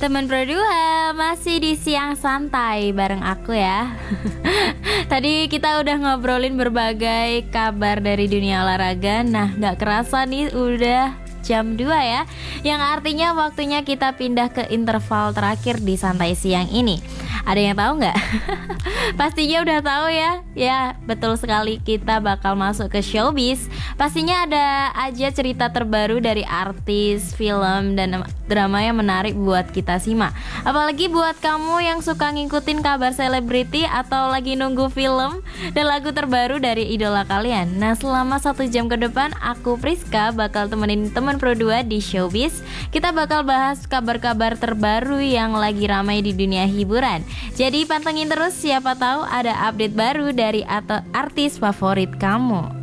Teman berdua masih di siang santai bareng aku ya. Tadi kita udah ngobrolin berbagai kabar dari dunia olahraga. Nah gak kerasa nih udah jam 2 ya, yang artinya waktunya kita pindah ke interval terakhir di santai siang ini. Ada yang tahu nggak? Pastinya udah tahu ya. Ya betul sekali, kita bakal masuk ke showbiz. Pastinya ada aja cerita terbaru dari artis, film, dan drama yang menarik buat kita simak. Apalagi buat kamu yang suka ngikutin kabar selebriti atau lagi nunggu film dan lagu terbaru dari idola kalian. Nah selama 1 jam ke depan aku Priska bakal temenin teman Pro 2 di showbiz. Kita bakal bahas kabar-kabar terbaru yang lagi ramai di dunia hiburan. Jadi pantengin terus, siapa tahu ada update baru dari atau artis favorit kamu.